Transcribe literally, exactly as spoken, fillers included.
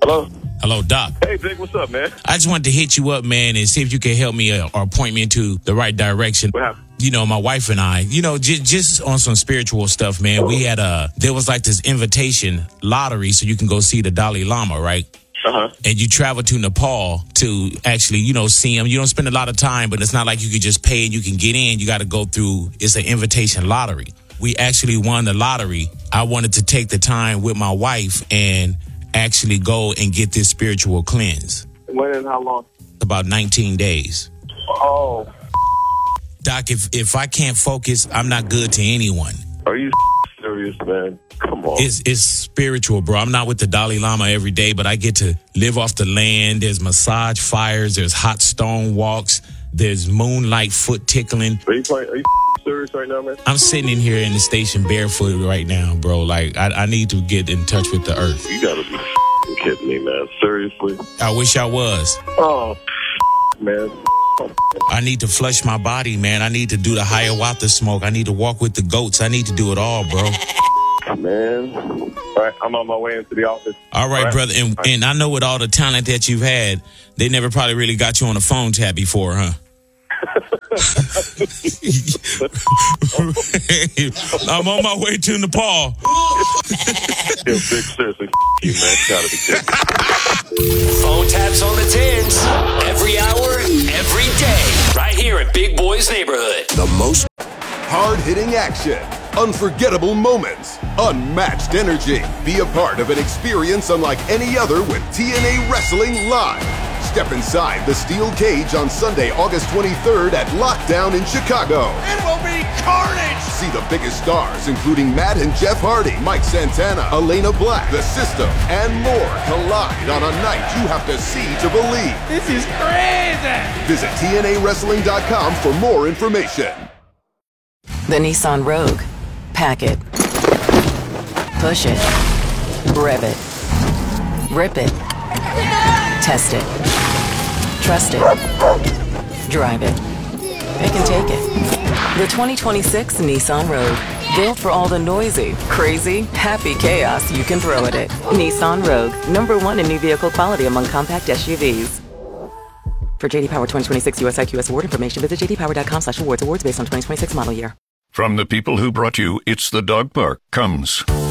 Hello? Hello, Doc. Hey, Vic, what's up, man? I just wanted to hit you up, man, and see if you can help me uh, or point me into the right direction. What happened? You know, my wife and I, you know, j- just on some spiritual stuff, man. We had a, there was like this invitation lottery so you can go see the Dalai Lama, right? Uh-huh. And you travel to Nepal to actually, you know, see him. You don't spend a lot of time, but it's not like you could just pay and you can get in. You got to go through, it's an invitation lottery. We actually won the lottery. I wanted to take the time with my wife and actually go and get this spiritual cleanse. When and how long? About nineteen days. Oh. Doc, if, if I can't focus, I'm not good to anyone. Are you serious, man? Come on. It's, it's spiritual, bro. I'm not with the Dalai Lama every day, but I get to live off the land. There's massage fires. There's hot stone walks. There's moonlight foot tickling. Are you, playing, are you serious right now, man? I'm sitting in here in the station barefoot right now, bro. Like, I, I need to get in touch with the earth. You gotta be kidding me, man. Seriously? I wish I was. Oh, man. I need to flush my body, man. I need to do the Hiawatha smoke. I need to walk with the goats. I need to do it all, bro. Man. All right, I'm on my way into the office. All right, all right. brother. And, right. and I know with all the talent that you've had, they never probably really got you on a phone tab before, huh? I'm on my way to Nepal. Yo, big seriously, you man, gotta be kidding. Phone taps on the tens every hour, every day, right here in Big Boy's neighborhood. The most hard-hitting action, unforgettable moments, unmatched energy. Be a part of an experience unlike any other with T N A Wrestling Live. Step inside the steel cage on Sunday, August twenty-third at Lockdown in Chicago. It will be carnage! See the biggest stars, including Matt and Jeff Hardy, Mike Santana, Elena Black, The System, and more collide on a night you have to see to believe. This is crazy! Visit T N A wrestling dot com for more information. The Nissan Rogue. Pack it. Push it. Rev it. Rip it. Test it. Trust it. Drive it. Pick and take it. The twenty twenty-six Nissan Rogue. Built for all the noisy, crazy, happy chaos you can throw at it. Nissan Rogue. Number one in new vehicle quality among compact S U Vs. For J D Power twenty twenty-six U S I Q S award information, visit j d power dot com slash awards. Awards based on twenty twenty-six model year. From the people who brought you It's the Dog Park comes